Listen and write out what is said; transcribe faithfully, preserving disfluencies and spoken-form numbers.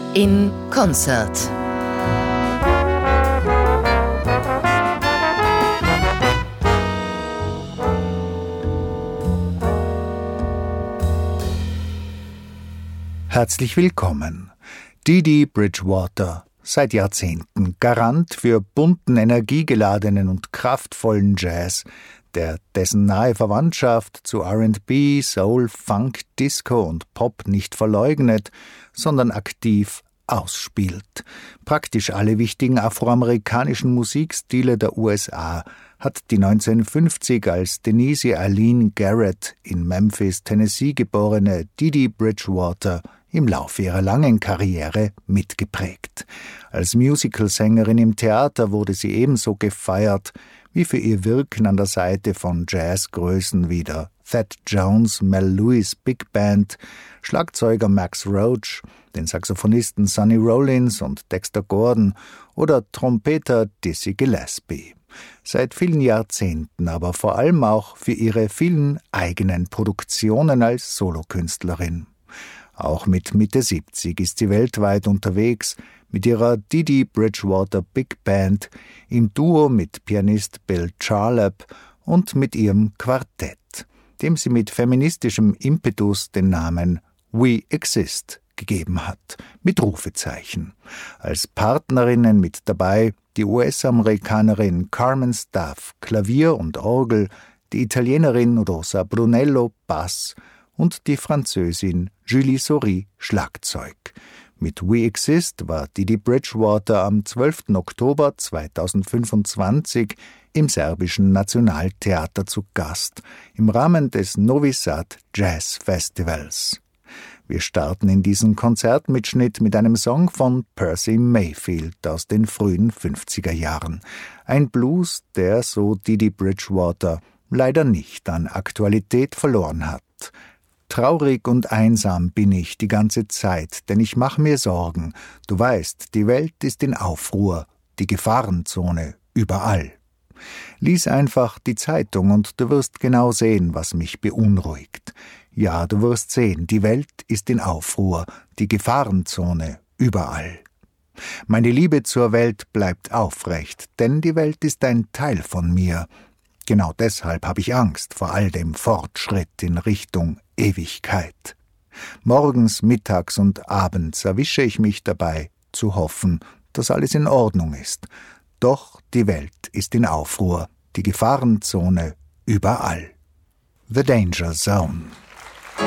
in Konzert. Herzlich willkommen. Dee Dee Bridgewater, seit Jahrzehnten Garant für bunten, energiegeladenen und kraftvollen Jazz, der dessen nahe Verwandtschaft zu R and B, Soul, Funk, Disco und Pop nicht verleugnet, sondern aktiv ausspielt. Praktisch alle wichtigen afroamerikanischen Musikstile der U S A hat die neunzehnhundertfünfzig als Denise Eileen Garrett in Memphis, Tennessee geborene Dee Dee Bridgewater im Laufe ihrer langen Karriere mitgeprägt. Als Musicalsängerin im Theater wurde sie ebenso gefeiert wie für ihr Wirken an der Seite von Jazzgrößen wie der Thad Jones Mel Lewis Big Band, Schlagzeuger Max Roach, den Saxophonisten Sonny Rollins und Dexter Gordon oder Trompeter Dizzy Gillespie. Seit vielen Jahrzehnten, aber vor allem auch für ihre vielen eigenen Produktionen als Solokünstlerin. Auch mit Mitte siebzig ist sie weltweit unterwegs mit ihrer Dee Dee Bridgewater Big Band im Duo mit Pianist Bill Charlap und mit ihrem Quartett, dem sie mit feministischem Impetus den Namen We Exist gegeben hat, mit Rufezeichen. Als Partnerinnen mit dabei die U S-Amerikanerin Carmen Staff, Klavier und Orgel, die Italienerin Rosa Brunello, Bass und die Französin Julie Saury, Schlagzeug. Mit We Exist war Dee Dee Bridgewater am zwölften Oktober zweitausendfünfundzwanzig im serbischen Nationaltheater zu Gast, im Rahmen des Novi Sad Jazz Festivals. Wir starten in diesen Konzertmitschnitt mit einem Song von Percy Mayfield aus den frühen fünfziger Jahren. Ein Blues, der, so Dee Dee Bridgewater, leider nicht an Aktualität verloren hat. Traurig und einsam bin ich die ganze Zeit, denn ich mach mir Sorgen. Du weißt, die Welt ist in Aufruhr, die Gefahrenzone überall. Lies einfach die Zeitung und du wirst genau sehen, was mich beunruhigt. Ja, du wirst sehen, die Welt ist in Aufruhr, die Gefahrenzone überall. Meine Liebe zur Welt bleibt aufrecht, denn die Welt ist ein Teil von mir. Genau deshalb habe ich Angst vor all dem Fortschritt in Richtung Ewigkeit. Morgens, mittags und abends erwische ich mich dabei, zu hoffen, dass alles in Ordnung ist. Doch die Welt ist in Aufruhr, die Gefahrenzone überall. The Danger Zone.